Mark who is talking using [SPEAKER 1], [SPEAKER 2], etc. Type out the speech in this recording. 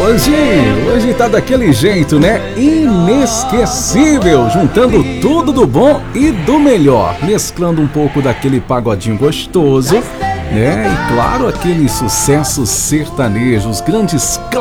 [SPEAKER 1] Hoje tá daquele jeito, né? Inesquecível, juntando tudo do bom e do melhor, mesclando um pouco daquele pagodinho gostoso, né? E claro, aqueles sucessos sertanejos, grandes